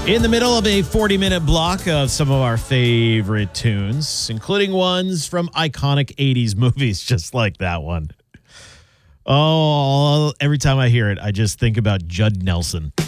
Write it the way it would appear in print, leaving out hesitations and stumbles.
In the middle of a 40-minute block of some of our favorite tunes, including ones from iconic 80s movies, just like that one. Oh, every time I hear it, I just think about Judd Nelson.